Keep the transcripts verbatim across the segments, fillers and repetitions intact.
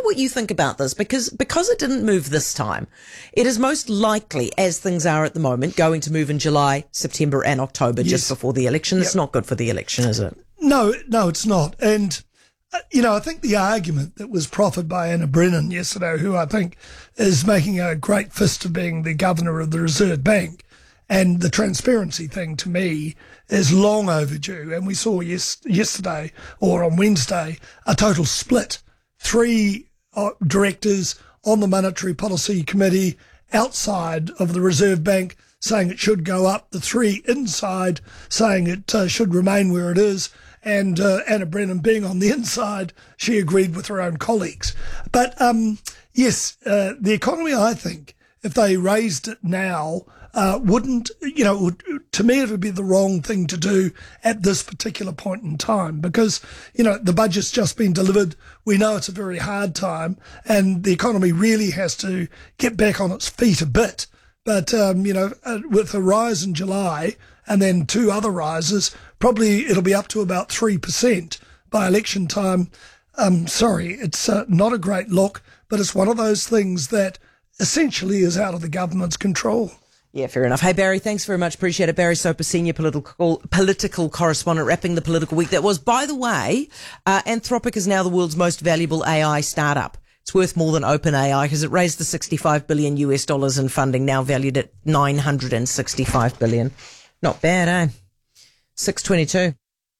what you think about this, because because it didn't move this time, it is most likely, as things are at the moment, going to move in July, September and October, yes. just before the election. Yep. It's not good for the election, is it? No, no, it's not. And, uh, you know, I think the argument that was proffered by Anna Brennan yesterday, who I think is making a great fist of being the governor of the Reserve Bank, and the transparency thing, to me, is long overdue. And we saw yes, yesterday or on Wednesday a total split. Three uh, directors on the Monetary Policy Committee outside of the Reserve Bank saying it should go up. The three inside saying it uh, should remain where it is. And uh, Anna Brennan being on the inside, she agreed with her own colleagues. But um, yes, uh, the economy, I think, if they raised it now, uh, wouldn't, you know, would, to me it would be the wrong thing to do at this particular point in time because, you know, the budget's just been delivered. We know it's a very hard time and the economy really has to get back on its feet a bit. But, um, you know, uh, with a rise in July and then two other rises, probably it'll be up to about three percent by election time. Um, sorry, it's uh, not a great look, but it's one of those things that essentially is out of the government's control. Yeah, fair enough. Hey, Barry, thanks very much. Appreciate it. Barry Soper, senior political political correspondent, wrapping the political week that was. By the way, uh, Anthropic is now the world's most valuable A I startup. It's worth more than OpenAI because it raised the sixty-five billion US dollars in funding, now valued at nine hundred sixty-five billion. Not bad, eh? six twenty-two.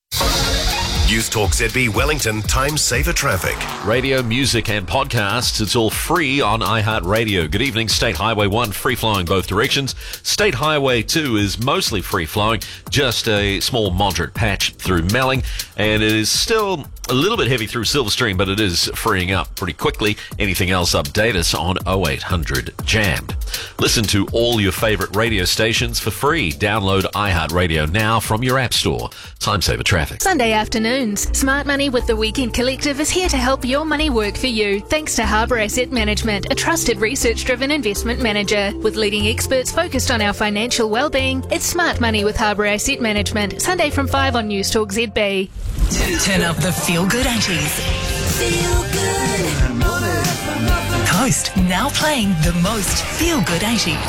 News Talk Z B Wellington Time Saver Traffic. Radio, music and podcasts, it's all free on iHeartRadio. Good evening. State Highway one free-flowing both directions. State Highway two is mostly free-flowing, just a small moderate patch through Melling, and it is still a little bit heavy through Silverstream, but it is freeing up pretty quickly. Anything else, update us on oh eight hundred jammed. Listen to all your favourite radio stations for free. Download iHeartRadio now from your app store. Time Saver Traffic. Sunday afternoons. Smart Money with the Weekend Collective is here to help your money work for you. Thanks to Harbour Asset Management, a trusted research-driven investment manager. With leading experts focused on our financial well-being, it's Smart Money with Harbour Asset Management. Sunday from five on News Talk Z B. Turn up the feel-good eighties. Feel good. Coast now playing the most feel-good eighties.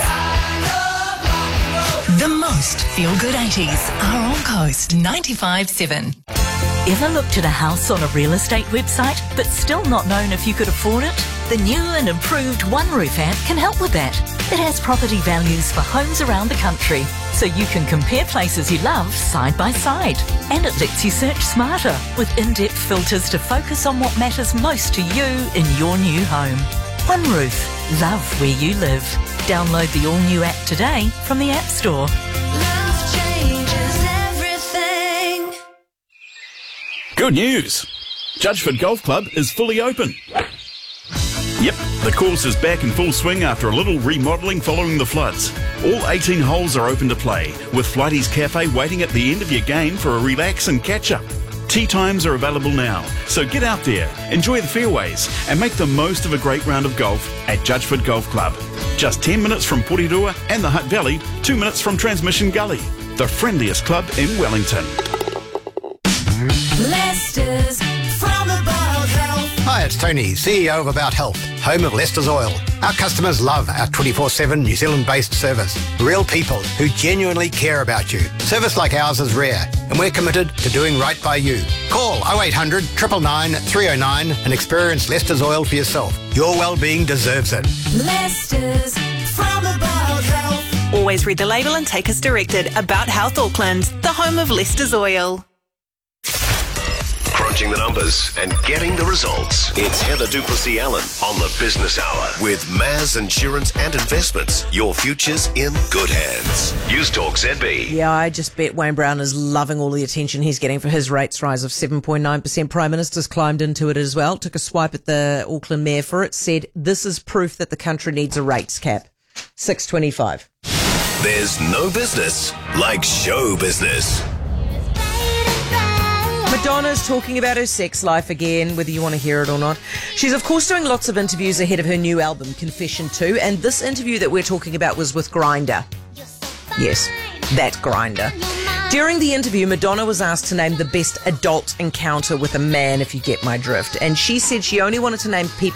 The most feel-good eighties are on Coast ninety-five seven. Ever looked at a house on a real estate website but still not known if you could afford it? The new and improved OneRoof app can help with that. It has property values for homes around the country, so you can compare places you love side by side. And it lets you search smarter with in-depth filters to focus on what matters most to you in your new home. OneRoof. Love where you live. Download the all-new app today from the App Store. Love changes everything. Good news! Judgeford Golf Club is fully open. Yep, the course is back in full swing after a little remodelling following the floods. All eighteen holes are open to play, with Flighties Cafe waiting at the end of your game for a relax and catch-up. Tee times are available now, so get out there, enjoy the fairways, and make the most of a great round of golf at Judgeford Golf Club. Just ten minutes from Porirua and the Hutt Valley, two minutes from Transmission Gully. The friendliest club in Wellington. Leicester's from About Health. Hi, it's Tony, C E O of About Health, home of Leicester's Oil. Our customers love our twenty-four seven New Zealand-based service. Real people who genuinely care about you. Service like ours is rare, and we're committed to doing right by you. Call oh eight hundred, nine nine nine, three oh nine and experience Leicester's Oil for yourself. Your well-being deserves it. Leicester's from About Health. Always read the label and take us directed. About Health Auckland, the home of Leicester's Oil. Crunching the numbers and getting the results. It's Heather Duplessis-Allen on the Business Hour with Maz Insurance and Investments. Your future's in good hands. News Talk Z B. Yeah, I just bet Wayne Brown is loving all the attention he's getting for his rates rise of seven point nine percent. Prime Minister's climbed into it as well, took a swipe at the Auckland Mayor for it, said this is proof that the country needs a rates cap. six twenty-five. There's no business like show business. Madonna's talking about her sex life again, whether you want to hear it or not. She's, of course, doing lots of interviews ahead of her new album, Confession two, and this interview that we're talking about was with Grindr. Yes, that Grindr. During the interview, Madonna was asked to name the best adult encounter with a man, if you get my drift, and she said she only wanted to name people